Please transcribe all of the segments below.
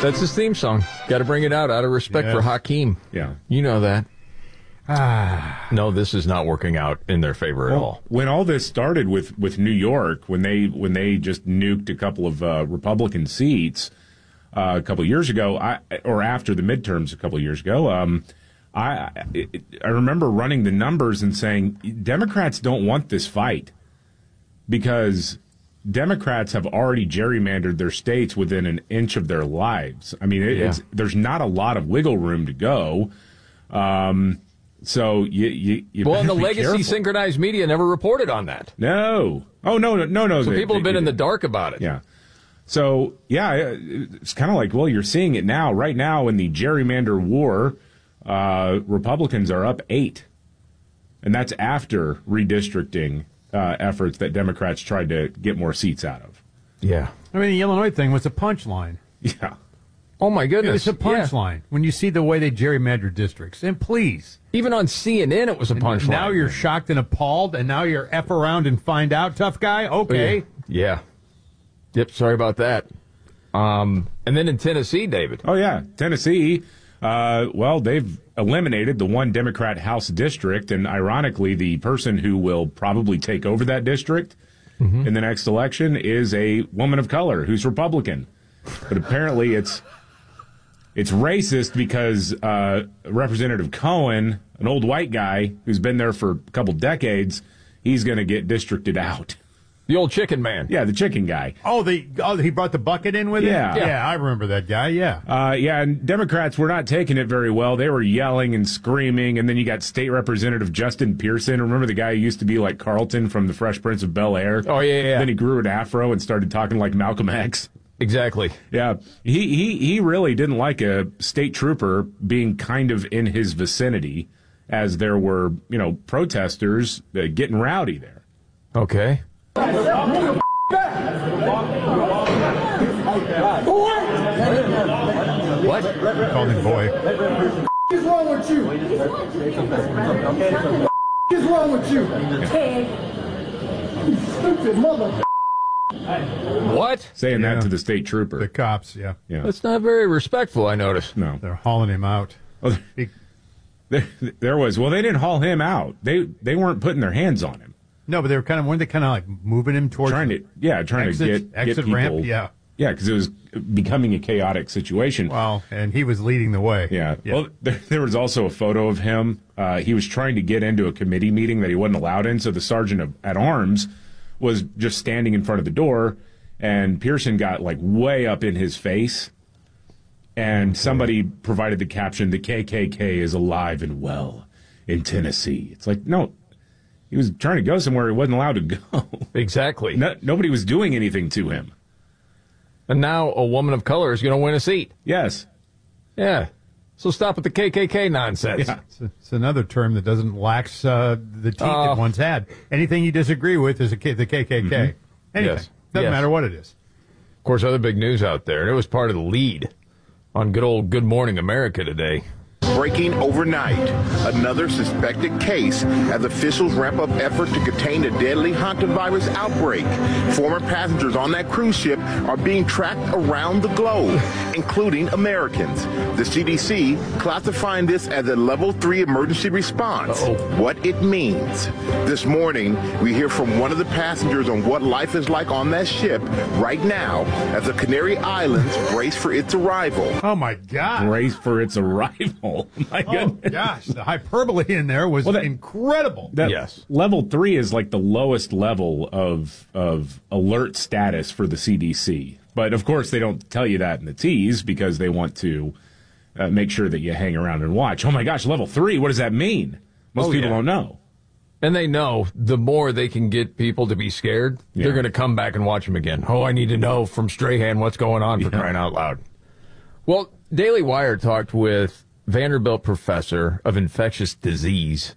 That's his theme song. Got to bring it out of respect for Hakeem. Yeah. You know that. No, this is not working out in their favor at all. When all this started with New York, when they just nuked a couple of Republican seats a couple of years ago, or after the midterms a couple of years ago, I remember running the numbers and saying Democrats don't want this fight because Democrats have already gerrymandered their states within an inch of their lives. I mean, there's not a lot of wiggle room to go. So you and the legacy careful. synchronized media never reported on that. No. Oh, no. So people have been in the dark about it. Yeah. So, it's kind of like, well, you're seeing it now. Right now in the gerrymander war, Republicans are up 8. And that's after redistricting efforts that Democrats tried to get more seats out of. Yeah. I mean, the Illinois thing was a punchline. Yeah. Oh, my goodness. It was a punchline when you see the way they gerrymander districts. And please. Even on CNN, it was a punchline. Now you're shocked and appalled, and now you're F around and find out, tough guy? Okay. Yeah. Yep, sorry about that. And then in Tennessee, David. Oh, yeah. Tennessee, they've eliminated the one Democrat House district, and ironically, the person who will probably take over that district in the next election is a woman of color who's Republican. But apparently it's racist because Representative Cohen, an old white guy who's been there for a couple decades, he's going to get districted out. The old chicken man. Yeah, the chicken guy. He brought the bucket in with him? Yeah, I remember that guy, yeah. And Democrats were not taking it very well. They were yelling and screaming, and then you got State Representative Justin Pearson. Remember the guy who used to be like Carlton from The Fresh Prince of Bel-Air? Oh, yeah. Then he grew an afro and started talking like Malcolm X. Exactly. Yeah, he really didn't like a state trooper being kind of in his vicinity as there were, protesters getting rowdy there. Okay. What? Called him boy. What is wrong with you? What is wrong with you? You stupid mother. What? Saying that to the state trooper. The cops, yeah. That's not very respectful, I noticed. No. They're hauling him out. Oh, there was. Well, they didn't haul him out. They weren't putting their hands on him. No, but weren't they kind of like moving him towards trying to get exit people, ramp? Yeah. Yeah, because it was becoming a chaotic situation. Well, and he was leading the way. Yeah. Well, there was also a photo of him. He was trying to get into a committee meeting that he wasn't allowed in, so the sergeant at arms was just standing in front of the door, and Pearson got like way up in his face, and somebody provided the caption, "The KKK is alive and well in Tennessee." It's like, no, he was trying to go somewhere he wasn't allowed to go. Exactly. Nobody was doing anything to him. And now a woman of color is going to win a seat. Yes. Yeah. So stop with the KKK nonsense. Yeah. It's another term that doesn't lax the teeth it once had. Anything you disagree with is the KKK. Mm-hmm. Anything. Yes. Doesn't matter what it is. Of course, other big news out there, and it was part of the lead on good old Good Morning America today. Breaking overnight, another suspected case as officials ramp up effort to contain the deadly hantavirus outbreak. Former passengers on that cruise ship are being tracked around the globe, including Americans. The CDC classifying this as a level 3 emergency response. What it means. This morning, we hear from one of the passengers on what life is like on that ship right now as the Canary Islands brace for its arrival. Oh, my God. Brace for its arrival. My goodness. Gosh, the hyperbole in there was incredible. Yes. Level 3 is like the lowest level of alert status for the CDC. But, of course, they don't tell you that in the tease because they want to make sure that you hang around and watch. Oh, my gosh, level 3, what does that mean? Most people don't know. And they know the more they can get people to be scared, they're going to come back and watch them again. Oh, I need to know from Strahan what's going on for crying out loud. Well, Daily Wire talked with Vanderbilt professor of infectious disease,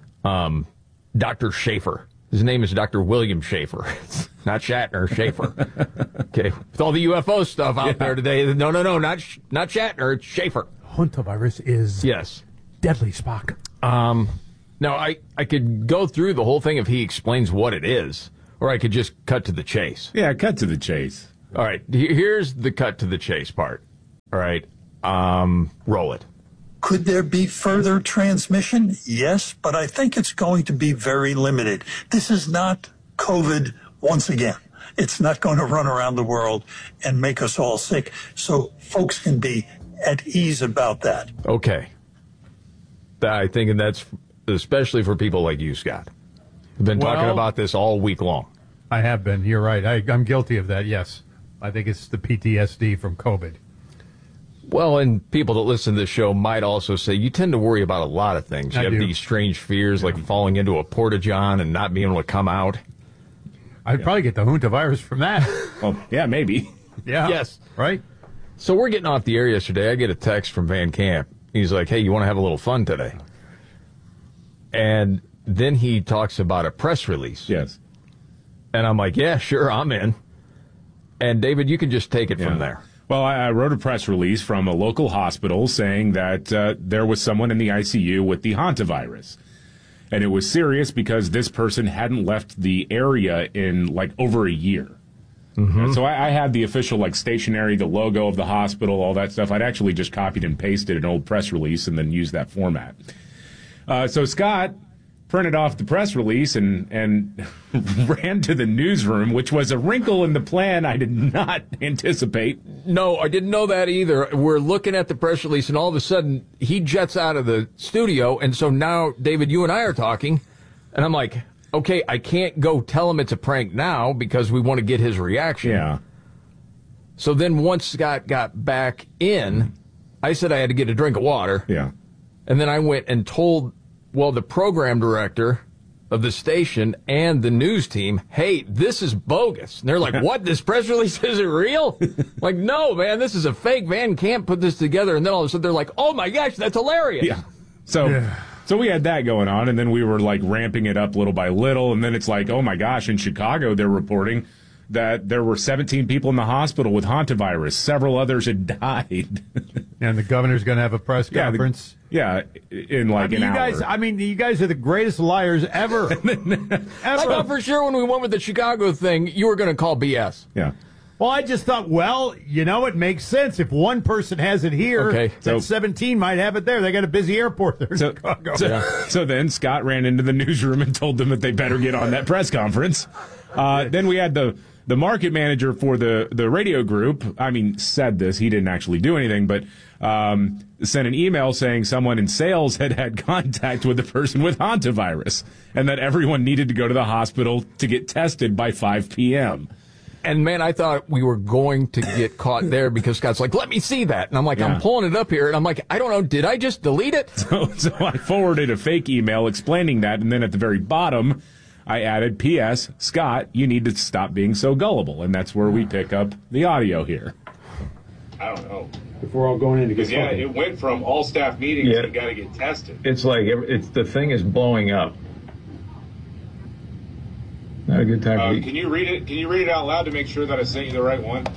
Dr. Schaefer. His name is Dr. William Schaefer. Not Shatner, Schaefer. Okay. With all the UFO stuff out there today, no, not Shatner, it's Schaefer. Hantavirus is deadly, Spock. Now, I could go through the whole thing if he explains what it is, or I could just cut to the chase. Yeah, cut to the chase. All right, here's the cut to the chase part. All right. Roll it. Could there be further transmission? Yes, but I think it's going to be very limited. This is not COVID once again. It's not going to run around the world and make us all sick. So folks can be at ease about that. Okay. I think that's especially for people like you, Scott. We've been talking about this all week long. I have been. You're right. I'm guilty of that, yes. I think it's the PTSD from COVID. Well, and people that listen to this show might also say you tend to worry about a lot of things. You have these strange fears like falling into a porta-john and not being able to come out. I'd probably get the Junta virus from that. Well, yeah, maybe. Yeah. Yes. Right? So we're getting off the air yesterday. I get a text from Van Camp. He's like, hey, you want to have a little fun today? And then he talks about a press release. Yes. And I'm like, yeah, sure, I'm in. And, David, you can just take it from there. Well, I wrote a press release from a local hospital saying that there was someone in the ICU with the hantavirus. And it was serious because this person hadn't left the area in, like, over a year. Mm-hmm. So I had the official, like, stationery, the logo of the hospital, all that stuff. I'd actually just copied and pasted an old press release and then used that format. So Scott printed off the press release and ran to the newsroom, which was a wrinkle in the plan I did not anticipate. No, I didn't know that either. We're looking at the press release, and all of a sudden, he jets out of the studio, and so now, David, you and I are talking, and I'm like, okay, I can't go tell him it's a prank now because we want to get his reaction. Yeah. So then once Scott got back in, I said I had to get a drink of water. Yeah. And then I went and told, well, the program director of the station and the news team, hey, this is bogus. And they're like, what? This press release isn't real? Like, no, man, this is a fake. Van Camp put this together. And then all of a sudden they're like, oh, my gosh, that's hilarious. Yeah. So we had that going on, and then we were, like, ramping it up little by little. And then it's like, oh, my gosh, in Chicago they're reporting that there were 17 people in the hospital with hantavirus. Several others had died. And the governor's going to have a press conference. In like an hour. You guys are the greatest liars ever. I thought for sure when we went with the Chicago thing, you were going to call BS. Yeah. Well, I just thought, it makes sense. If one person has it here, then 17 might have it there. They got a busy airport there in Chicago. So then Scott ran into the newsroom and told them that they better get on that press conference. Then we had the market manager for the radio group, said this. He didn't actually do anything, but sent an email saying someone in sales had contact with the person with hantavirus and that everyone needed to go to the hospital to get tested by 5 p.m. And, man, I thought we were going to get caught there because Scott's like, let me see that. And I'm like, I'm pulling it up here. And I'm like, I don't know, did I just delete it? So I forwarded a fake email explaining that. And then at the very bottom, I added, P.S., Scott, you need to stop being so gullible. And that's where we pick up the audio here. I don't know. If we're all going in to get it went from all staff meetings to got to get tested. It's like the thing is blowing up. Not a good time. Can you read it? Can you read it out loud to make sure that I sent you the right one?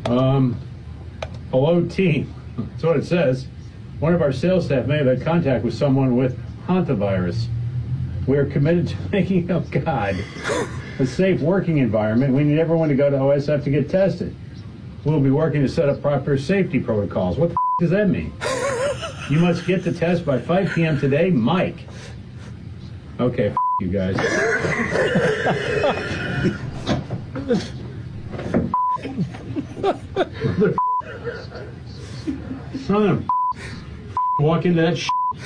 Hello, team. That's what it says. One of our sales staff may have had contact with someone with hantavirus. We are committed to making, a safe working environment. We need everyone to go to OSF to get tested. We'll be working to set up proper safety protocols. What the does that mean? You must get the test by 5 p.m. today, Mike. Okay, you guys. Son of walk into that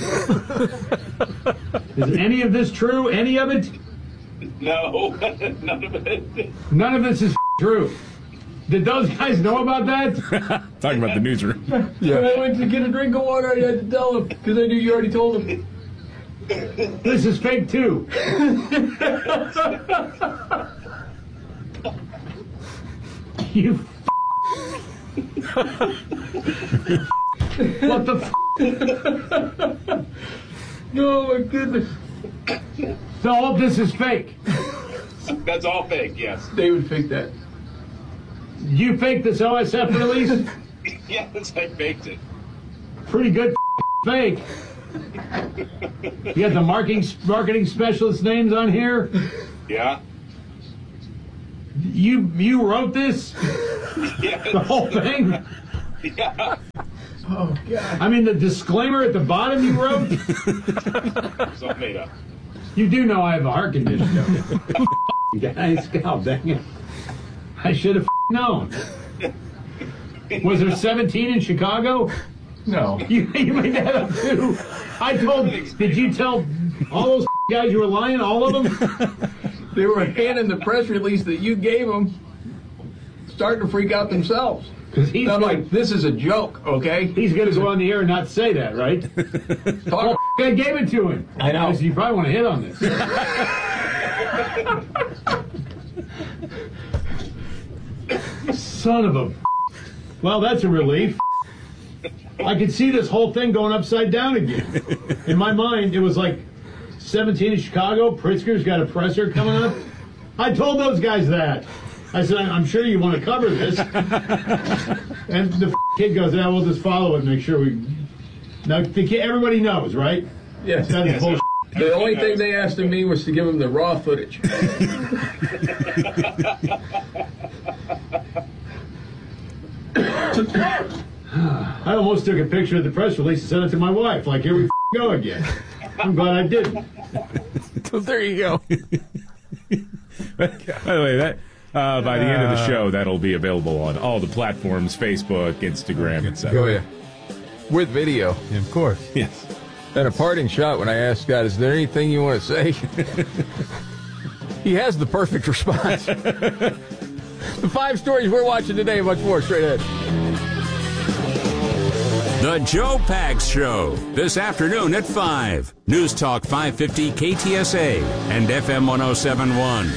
Is any of this true? Any of it? No, none of it. None of this is true. Did those guys know about that? Talking about the newsroom. Yeah. When I went to get a drink of water, I had to tell them because I knew you already told them. This is fake too. You. What the? Oh my goodness. So all this is fake. That's all fake. Yes. David faked that. You faked this OSF release? Yes, I faked it. Pretty good fake. You got the marketing specialist names on here? Yeah. You wrote this? Yes. The whole thing? Yeah. Oh, God. I mean, the disclaimer at the bottom you wrote? It's all made up. You do know I have a heart condition, don't you? Guys, God dang it. I should have known. Was there 17 in Chicago? No. You made that up, too. Did you tell all those guys you were lying, all of them? They were handing the press release that you gave them, starting to freak out themselves. Because I'm like, this is a joke, okay? He's going to go on the air and not say that, right? Well, I gave it to him. I know. So you probably want to hit on this. Son of a... Well, that's a relief. I could see this whole thing going upside down again. In my mind, it was like 17 in Chicago, Pritzker's got a presser coming up. I told those guys that. I said, I'm sure you want to cover this. And the kid goes, yeah, we'll just follow it and make sure we... Now, everybody knows, right? Yes. That's bullshit. The only thing they asked of me was to give them the raw footage. I almost took a picture of the press release and sent it to my wife. Like, here we go again. I'm glad I didn't. So there you go. By the way, that by the end of the show, that'll be available on all the platforms: Facebook, Instagram, etc. Oh yeah, with video, Yeah, of course. Yes. and a parting shot. When I asked Scott, "Is there anything you want to say?" He has the perfect response. The 5 stories we're watching today, and much more straight ahead. The Joe Pags Show, this afternoon at 5. News Talk 550 KTSA and FM 1071.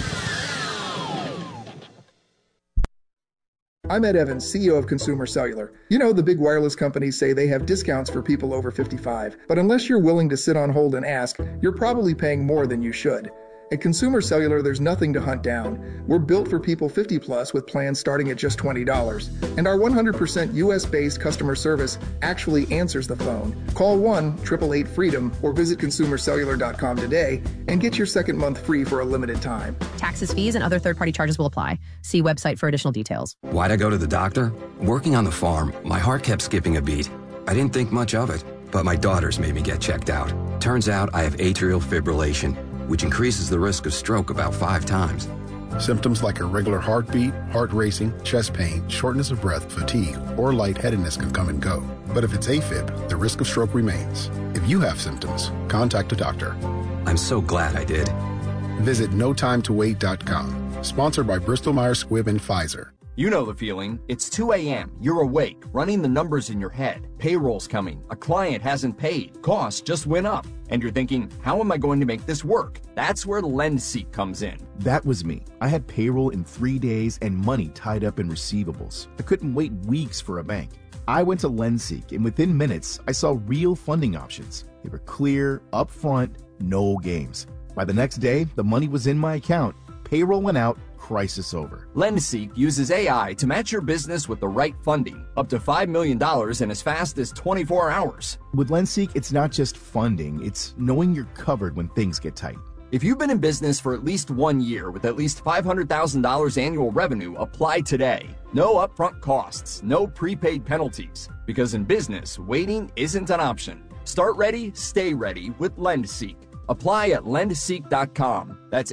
I'm Ed Evans, CEO of Consumer Cellular. You know, the big wireless companies say they have discounts for people over 55. But unless you're willing to sit on hold and ask, you're probably paying more than you should. At Consumer Cellular, there's nothing to hunt down. We're built for people 50 plus with plans starting at just $20. And our 100% US-based customer service actually answers the phone. Call 1-888-FREEDOM or visit consumercellular.com today and get your second month free for a limited time. Taxes, fees, and other third-party charges will apply. See website for additional details. Why'd I go to the doctor? Working on the farm, my heart kept skipping a beat. I didn't think much of it, but my daughters made me get checked out. Turns out I have atrial fibrillation, which increases the risk of stroke about 5 times. Symptoms like irregular heartbeat, heart racing, chest pain, shortness of breath, fatigue, or lightheadedness can come and go. But if it's AFib, the risk of stroke remains. If you have symptoms, contact a doctor. I'm so glad I did. Visit notimetowait.com. Sponsored by Bristol-Myers Squibb and Pfizer. You know the feeling. It's 2 a.m. You're awake, running the numbers in your head. Payroll's coming. A client hasn't paid. Costs just went up. And you're thinking, how am I going to make this work? That's where LendSeek comes in. That was me. I had payroll in 3 days and money tied up in receivables. I couldn't wait weeks for a bank. I went to LendSeek, and within minutes, I saw real funding options. They were clear, upfront, no games. By the next day, the money was in my account. Payroll went out. Crisis over. LendSeek uses AI to match your business with the right funding, up to $5 million in as fast as 24 hours. With LendSeek, it's not just funding, it's knowing you're covered when things get tight. If you've been in business for at least 1 year with at least $500,000 annual revenue, apply today. No upfront costs, no prepaid penalties. Because in business, waiting isn't an option. Start ready, stay ready with LendSeek. Apply at lendseek.com. That's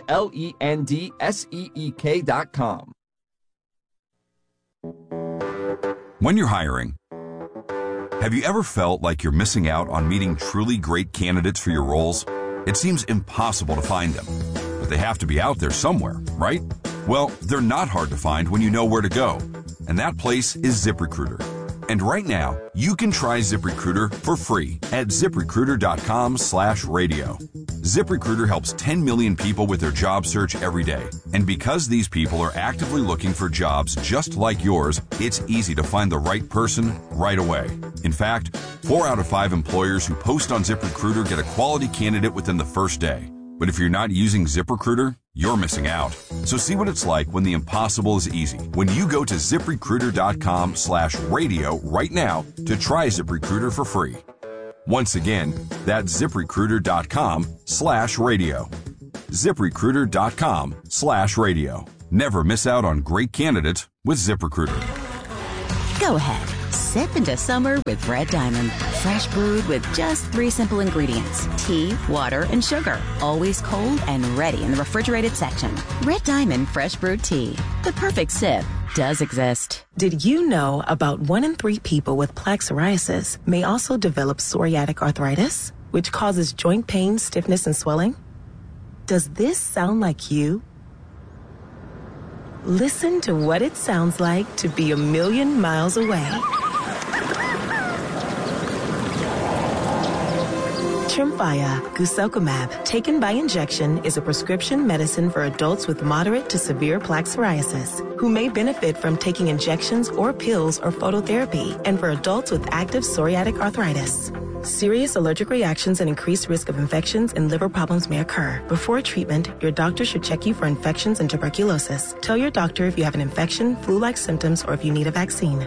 LENDSEEK.com. When you're hiring, have you ever felt like you're missing out on meeting truly great candidates for your roles? It seems impossible to find them, but they have to be out there somewhere, right? Well, they're not hard to find when you know where to go, and that place is ZipRecruiter. And right now, you can try ZipRecruiter for free at ZipRecruiter.com/radio. ZipRecruiter helps 10 million people with their job search every day. And because these people are actively looking for jobs just like yours, it's easy to find the right person right away. In fact, 4 out of 5 employers who post on ZipRecruiter get a quality candidate within the first day. But if you're not using ZipRecruiter, you're missing out. So see what it's like when the impossible is easy. When you go to ZipRecruiter.com/radio right now to try ZipRecruiter for free. Once again, that's ZipRecruiter.com/radio. ZipRecruiter.com/radio. Never miss out on great candidates with ZipRecruiter. Go ahead. sip into summer with Red Diamond. Fresh brewed with just 3 simple ingredients: tea, water, and sugar. Always cold and ready in the refrigerated section. Red Diamond Fresh Brewed Tea. The perfect sip does exist. Did you know about 1 in 3 people with plaque psoriasis may also develop psoriatic arthritis, which causes joint pain, stiffness, and swelling? Does this sound like you? Listen to what it sounds like to be a million miles away. Tremfya guselkumab, taken by injection, is a prescription medicine for adults with moderate to severe plaque psoriasis who may benefit from taking injections or pills or phototherapy, and for adults with active psoriatic arthritis. Serious allergic reactions and increased risk of infections and liver problems may occur. Before treatment, your doctor should check you for infections and tuberculosis. Tell your doctor if you have an infection, flu-like symptoms, or if you need a vaccine.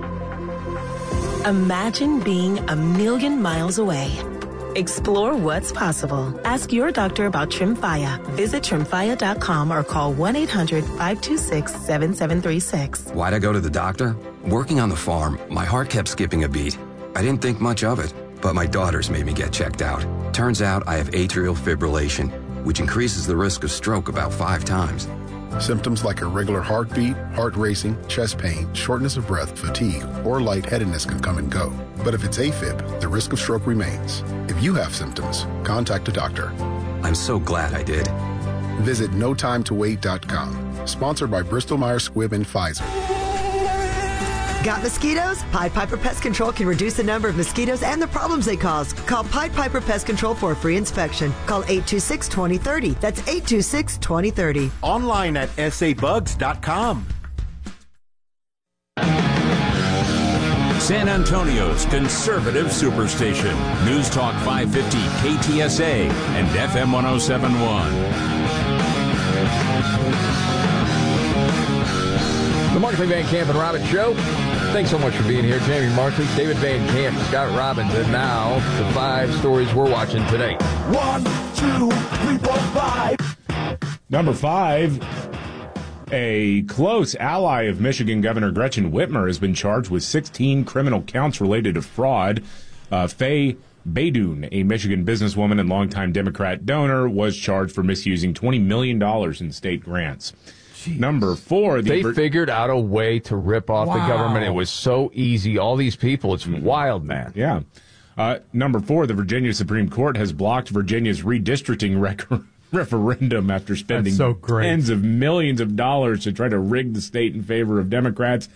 Imagine being a million miles away. Explore what's possible. Ask your doctor about Tremfya. Visit Tremfya.com or call 1-800-526-7736. Why'd I go to the doctor? Working on the farm, my heart kept skipping a beat. I didn't think much of it, but my daughters made me get checked out. Turns out I have atrial fibrillation, which increases the risk of stroke about 5 times. Symptoms like irregular heartbeat, heart racing, chest pain, shortness of breath, fatigue, or lightheadedness can come and go. But if it's AFib, the risk of stroke remains. If you have symptoms, contact a doctor. I'm so glad I did. Visit notimetowait.com. Sponsored by Bristol-Myers Squibb and Pfizer. Got mosquitoes? Pied Piper Pest Control can reduce the number of mosquitoes and the problems they cause. Call Pied Piper Pest Control for a free inspection. Call 826-2030. That's 826-2030. Online at sabugs.com. San Antonio's conservative superstation. News Talk 550 KTSA and FM 107.1. The Markley, Van Camp, and Robbins Show. Thanks so much for being here. Jamie Markley, David Van Camp, Scott Robbins, and now the 5 stories we're watching today. 1, 2, 3, 4, 5. Number 5, a close ally of Michigan Governor Gretchen Whitmer has been charged with 16 criminal counts related to fraud. Faye Beydoun, a Michigan businesswoman and longtime Democrat donor, was charged for misusing $20 million in state grants. Jeez. Number 4. They figured out a way to rip off the government. It was so easy. All these people, it's wild, man. Yeah. Number 4, the Virginia Supreme Court has blocked Virginia's redistricting referendum after spending tens of millions of dollars to try to rig the state in favor of Democrats.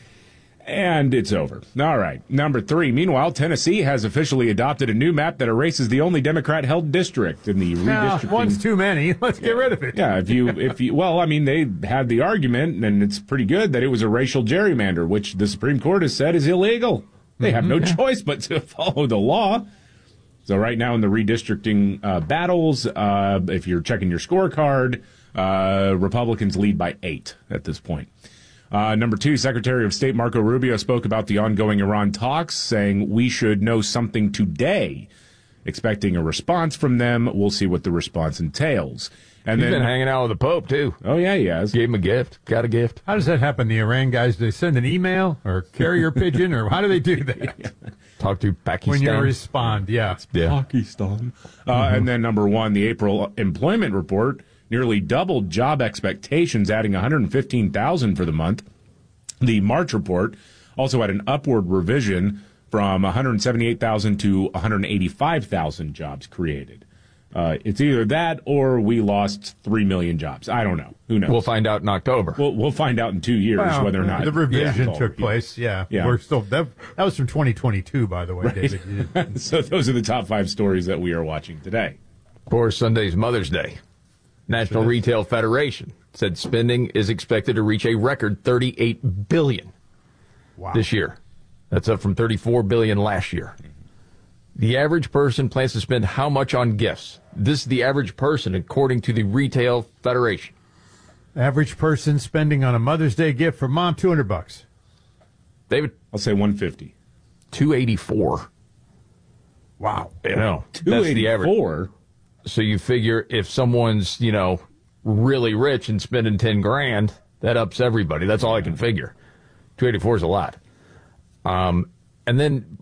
And it's over. All right. Number 3. Meanwhile, Tennessee has officially adopted a new map that erases the only Democrat-held district in the redistricting. One's too many. Let's get rid of it. Yeah. If you, well, I mean, they had the argument, and it's pretty good, that it was a racial gerrymander, which the Supreme Court has said is illegal. They have no choice but to follow the law. So right now in the redistricting battles, if you're checking your scorecard, Republicans lead by 8 at this point. Number 2, Secretary of State Marco Rubio spoke about the ongoing Iran talks, saying we should know something today, expecting a response from them. We'll see what the response entails. And He's been hanging out with the Pope, too. Oh, yeah, he has. Gave him a gift. Got a gift. How does that happen? The Iran guys, do they send an email or carrier pigeon, or how do they do that? Talk to Pakistan. When you respond, yeah. Pakistan. And then number 1, the April employment report nearly doubled job expectations, adding 115,000 for the month. The March report also had an upward revision from 178,000 to 185,000 jobs created. It's either that or we lost 3 million jobs. I don't know. Who knows? We'll find out in October. We'll find out in 2 years whether or not the revision took place. Yeah. We're still that was from 2022, by the way, right. David. So those are the top 5 stories that we are watching today. Of course, Sunday's Mother's Day. National Retail Federation said spending is expected to reach a record $38 billion this year. That's up from $34 billion last year. The average person plans to spend how much on gifts? This is the average person, according to the Retail Federation. Average person spending on a Mother's Day gift for mom, $200. David? I'll say 150. $284. Wow. You know, $284? that's the average. So you figure if someone's, really rich and spending $10,000, that ups everybody. That's all I can figure. $284 is a lot. And then